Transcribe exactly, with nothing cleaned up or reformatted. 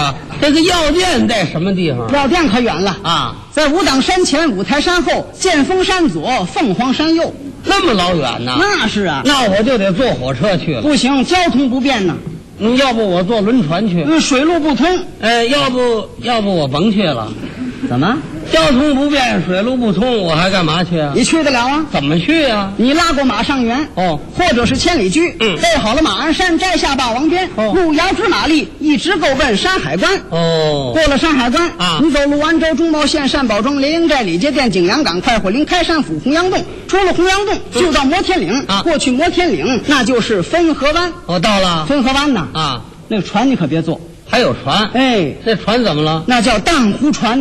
啊，这个药店在什么地方？ 药店可远了啊， 在五挡山前、五台山后、剑峰山左、凤凰山右。 那么老远呢？ 那是啊， 那我就得坐火车去了。 不行，交通不便呢。 嗯，要不我坐轮船去？ 嗯，水路不通。 哎，要不要不我甭去了。 怎么？ 交通不便，水路不通，我还干嘛去啊？ 你去得了啊？ 怎么去啊？ 你拉过马上原哦， 或者是千里驹， 嗯， 备好了马鞍山，摘下霸王鞭， 哦， 路遥知马力，一直够奔山海关。 哦， 过了山海关啊， 你走鹿安州、中牟县、单宝庄、连营寨、李家店、景阳岗、快活林、开山府、洪阳洞。出了洪阳洞，就到摩天岭。 啊， 过去摩天岭，那就是汾河湾。 我到了。 汾河湾呐， 啊， 那个船你可别坐。 还有船？ 哎， 这船怎么了？ 那叫荡湖船。